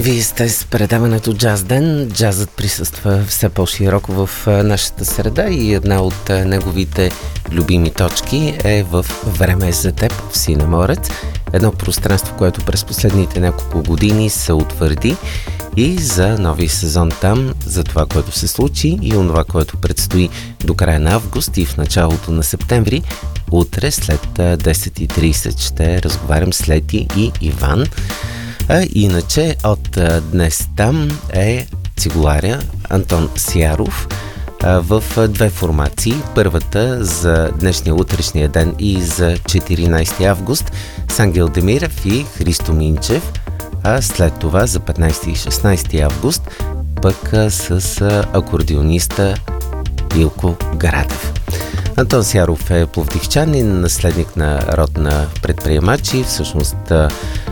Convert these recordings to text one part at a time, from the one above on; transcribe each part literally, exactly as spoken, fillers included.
Вие сте с предаването Джаз Ден. Джазът присъства все по-широко в нашата среда и една от неговите любими точки е в Време за теб в Синеморец. Едно пространство, което през последните няколко години се утвърди и за нови сезон там, за това, което се случи и онова, което предстои до края на август и в началото на септември. Утре след десет и трийсет ще разговарям с Лети и Иван. А иначе от а, днес там е цигуларя Антон Сяров а, в а, две формации. Първата за днешния утрешния ден и за четиринайсети август с Ангел Демирев и Христо Минчев, а след това за петнайсети и шестнайсети август пък а, с а, акордеониста Илко Градев. Антон Сяров е пловдивчанин, наследник на род на предприемачи, всъщност а,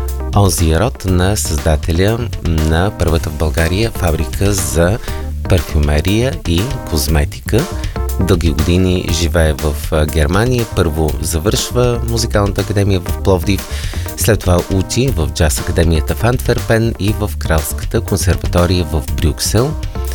онзи род на създателя на първата в България фабрика за парфюмерия и козметика. Дълги години живее в Германия. Първо завършва музикалната академия в Пловдив, след това учи в джаз академията в Антверпен и в Кралската консерватория в Брюксел.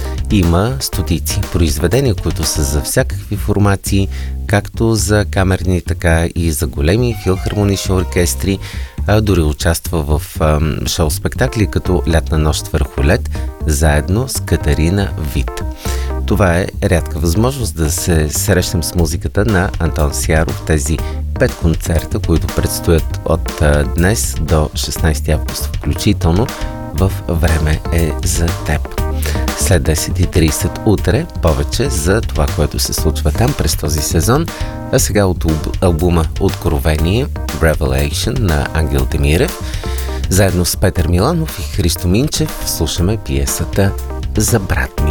Има стотици произведения, които са за всякакви формации, както за камерни, така и за големи филхармонични оркестри. А дори участва в а, шоу-спектакли като Лятна нощ върху лед, заедно с Катарина Вит. Това е рядка възможност да се срещнем с музиката на Антон Сяров, тези пет концерта, които предстоят от а, днес до шестнайсети август включително в Време е за теб. След десет и трийсет утре повече за това, което се случва там през този сезон, а сега от албума Откровение Revelation на Ангел Демирев, заедно с Петър Миланов и Христо Минчев слушаме пиесата За брат ми.